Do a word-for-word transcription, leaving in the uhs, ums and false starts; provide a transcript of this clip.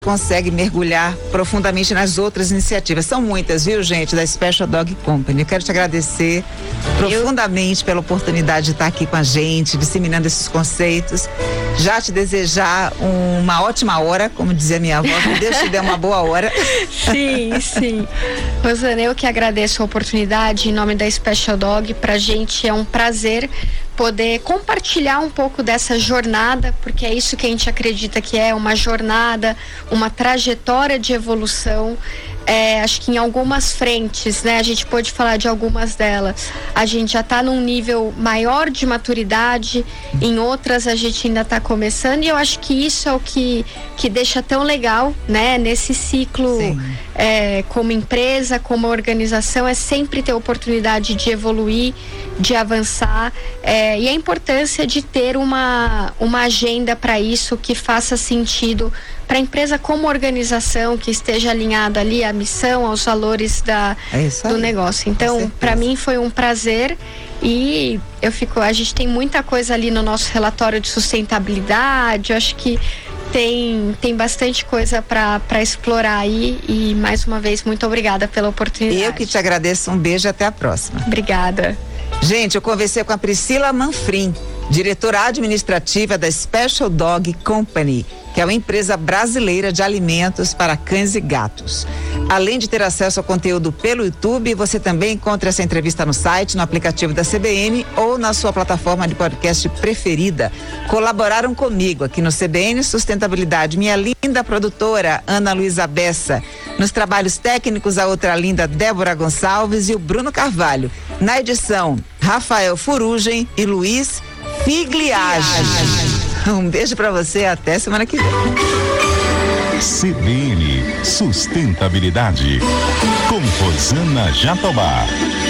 consegue mergulhar profundamente nas outras iniciativas. São muitas, viu, gente, da Special Dog Company. Eu quero te agradecer profundamente pela oportunidade de estar aqui com a gente, disseminando esses conceitos. Já te desejar uma ótima hora, como dizia minha avó, que Deus te dê uma boa hora. Sim, sim. Rosana, eu que agradeço a oportunidade em nome da Special Dog. Pra gente é um prazer poder compartilhar um pouco dessa jornada, porque é isso que a gente acredita que é uma jornada, uma trajetória de evolução. É, acho que em algumas frentes, né, a gente pode falar de algumas delas, a gente já está num nível maior de maturidade, em outras a gente ainda está começando, e eu acho que isso é o que, que deixa tão legal, né, nesse ciclo, é, como empresa, como organização, é sempre ter oportunidade de evoluir, de avançar, é, e a importância de ter uma, uma agenda para isso que faça sentido para a empresa como organização, que esteja alinhada ali à missão, aos valores da, é do negócio. Então, para mim foi um prazer, e eu fico, a gente tem muita coisa ali no nosso relatório de sustentabilidade, eu acho que tem, tem bastante coisa para explorar aí, e mais uma vez, muito obrigada pela oportunidade. Eu que te agradeço, um beijo e até a próxima. Obrigada. Gente, eu conversei com a Priscila Manfrim, diretora administrativa da Special Dog Company, que é uma empresa brasileira de alimentos para cães e gatos. Além de ter acesso ao conteúdo pelo YouTube, você também encontra essa entrevista no site, no aplicativo da C B N ou na sua plataforma de podcast preferida. Colaboraram comigo aqui no C B N Sustentabilidade, minha linda produtora Ana Luísa Bessa. Nos trabalhos técnicos, a outra linda Débora Gonçalves e o Bruno Carvalho. Na edição, Rafael Furugem e Luiz Figliage. Um beijo pra você, até semana que vem. C B N Sustentabilidade com Rosana Jatobá.